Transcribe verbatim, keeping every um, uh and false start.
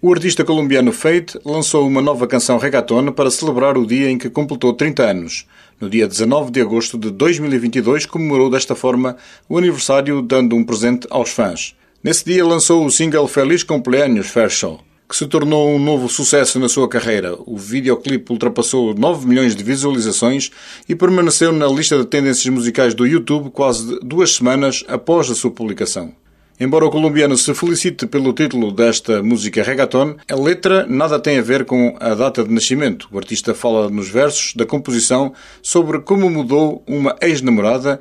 O artista colombiano Feid lançou uma nova canção reggaeton para celebrar o dia em que completou trinta anos. No dia dezanove de agosto de dois mil e vinte e dois, comemorou desta forma o aniversário dando um presente aos fãs. Nesse dia lançou o single Feliz Cumpleaños Fercho, que se tornou um novo sucesso na sua carreira. O videoclipe ultrapassou nove milhões de visualizações e permaneceu na lista de tendências musicais do YouTube quase duas semanas após a sua publicação. Embora o colombiano se felicite pelo título desta música reggaeton, a letra nada tem a ver com a data de nascimento. O artista fala nos versos da composição sobre como mudou uma ex-namorada